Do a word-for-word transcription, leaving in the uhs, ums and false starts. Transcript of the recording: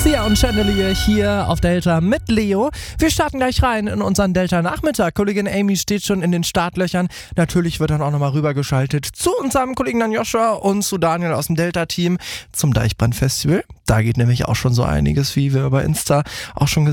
Sia und Chandelier hier auf Delta mit Leo. Wir starten gleich rein in unseren Delta-Nachmittag. Kollegin Amy steht schon in den Startlöchern. Natürlich wird dann auch nochmal rübergeschaltet zu unserem Kollegen dann Joshua und zu Daniel aus dem Delta-Team zum Deichbrand-Festival. Da geht nämlich auch schon so einiges, wie wir über Insta auch schon gesehen